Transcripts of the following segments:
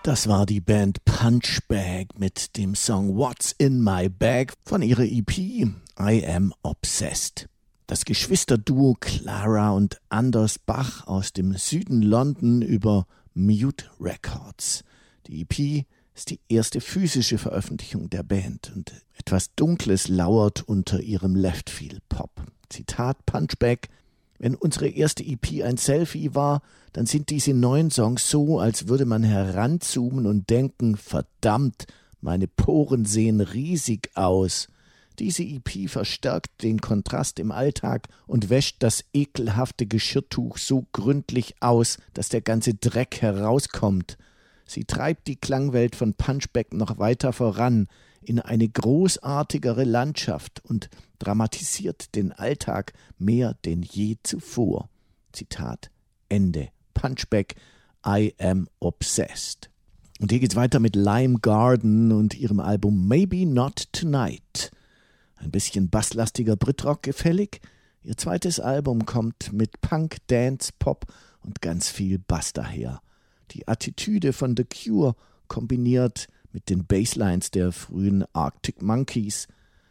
Das war die Band Punchbag mit dem Song What's in My Bag von ihrer EP I Am Obsessed. Das Geschwisterduo Clara und Anders Bach aus dem Süden London über Mute Records. Die EP ist die erste physische Veröffentlichung der Band und etwas Dunkles lauert unter ihrem Leftfield-Pop. Zitat Punchbag: Wenn unsere erste EP ein Selfie war, dann sind diese neuen Songs so, als würde man heranzoomen und denken, verdammt, meine Poren sehen riesig aus. Diese EP verstärkt den Kontrast im Alltag und wäscht das ekelhafte Geschirrtuch so gründlich aus, dass der ganze Dreck herauskommt. Sie treibt die Klangwelt von Punchbag noch weiter voran, in eine großartigere Landschaft und dramatisiert den Alltag mehr denn je zuvor. Zitat Ende. Punchbag, I Am Obsessed. Und hier geht's weiter mit Lime Garden und ihrem Album Maybe Not Tonight. Ein bisschen basslastiger Britrock gefällig. Ihr zweites Album kommt mit Punk, Dance, Pop und ganz viel Bass daher. Die Attitüde von The Cure kombiniert mit den Basslines der frühen Arctic Monkeys.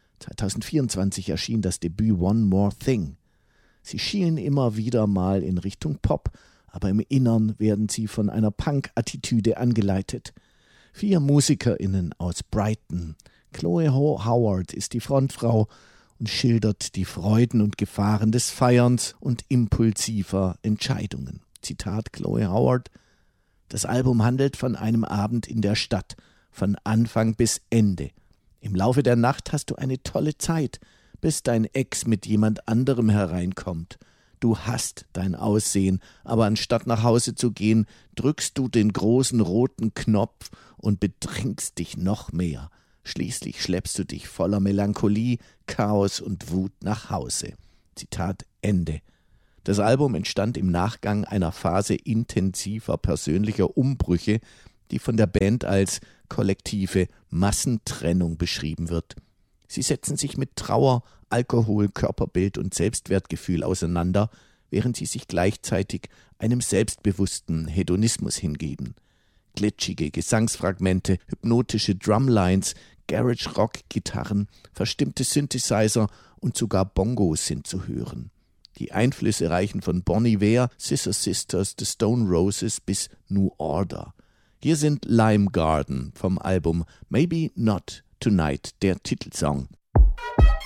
2024 erschien das Debüt One More Thing. Sie schielen immer wieder mal in Richtung Pop, aber im Innern werden sie von einer Punk-Attitüde angeleitet. 4 MusikerInnen aus Brighton. Chloe Howard ist die Frontfrau und schildert die Freuden und Gefahren des Feierns und impulsiver Entscheidungen. Zitat Chloe Howard: Das Album handelt von einem Abend in der Stadt, von Anfang bis Ende. Im Laufe der Nacht hast du eine tolle Zeit, bis dein Ex mit jemand anderem hereinkommt. Du hasst dein Aussehen, aber anstatt nach Hause zu gehen, drückst du den großen roten Knopf und betrinkst dich noch mehr. Schließlich schleppst du dich voller Melancholie, Chaos und Wut nach Hause. Zitat Ende. Das Album entstand im Nachgang einer Phase intensiver persönlicher Umbrüche, die von der Band als kollektive Massentrennung beschrieben wird. Sie setzen sich mit Trauer, Alkohol, Körperbild und Selbstwertgefühl auseinander, während sie sich gleichzeitig einem selbstbewussten Hedonismus hingeben. Glitschige Gesangsfragmente, hypnotische Drumlines, Garage-Rock-Gitarren, verstimmte Synthesizer und sogar Bongos sind zu hören. Die Einflüsse reichen von Bon Iver, Scissor Sisters, The Stone Roses bis New Order. Hier sind Lime Garden vom Album Maybe Not Tonight, der Titelsong.